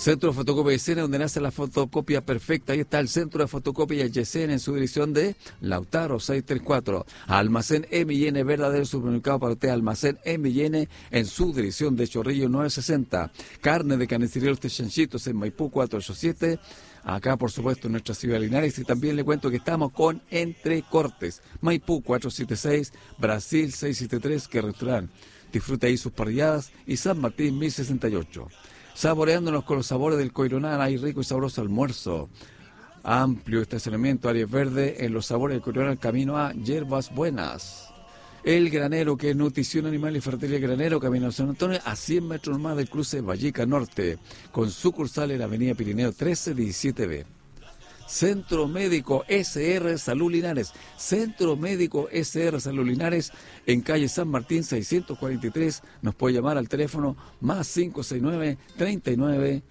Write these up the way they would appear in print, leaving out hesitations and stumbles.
Centro de Fotocopia Yesenia, donde nace la fotocopia perfecta. Ahí está el Centro de Fotocopia Yesenia en su dirección de Lautaro 634. Almacén M&N, verdadero supermercado para usted. Almacén M&N en su dirección de Chorrillo 960. Carne de carnicería Los Chanchitos en Maipú 487. Acá, por supuesto, en nuestra ciudad de Linares. Y también le cuento que estamos con Entrecortes. Maipú 476, Brasil 673, que restaurante. Disfruta ahí sus parrilladas. Y San Martín 1068. Saboreándonos con los sabores del Coironal, hay rico y sabroso almuerzo. Amplio estacionamiento, áreas verdes, en los sabores del Coironal, camino a Hierbas Buenas. El Granero, que es nutrición animal y fertilidad Granero, camino a San Antonio, a 100 metros más del cruce Vallica Norte, con sucursal en la avenida Pirineo 1317B. Centro Médico SR Salud Linares. Centro Médico SR Salud Linares en calle San Martín 643. Nos puede llamar al teléfono más 569 39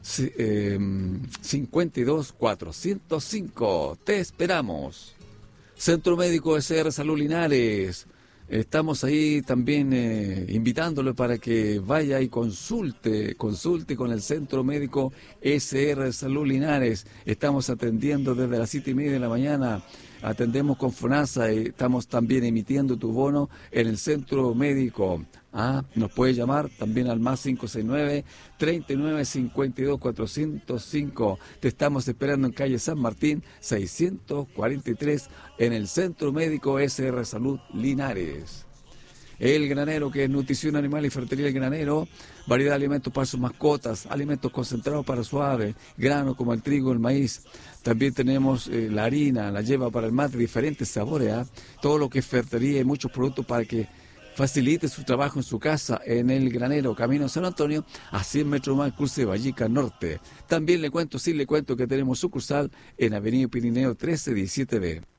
52 405. Te esperamos. Centro Médico SR Salud Linares. Estamos ahí también invitándole para que vaya y consulte con el Centro Médico SR Salud Linares. Estamos atendiendo desde las 7:30 de la mañana, atendemos con FONASA y estamos también emitiendo tu bono en el Centro Médico. Nos puede llamar también al más 569 39 52 405. Te estamos esperando en calle San Martín 643 en el Centro Médico SR Salud Linares. El Granero, que es nutrición animal y fertilidad Granero, variedad de alimentos para sus mascotas, alimentos concentrados para su ave, granos como el trigo, el maíz. También tenemos la harina, la lleva para el mate, diferentes sabores, todo lo que es fertilidad y muchos productos para que facilite su trabajo en su casa, en el Granero, camino San Antonio, a 100 metros más, cruce Vallica Norte. También le cuento que tenemos sucursal en avenida Pirineo 1317B.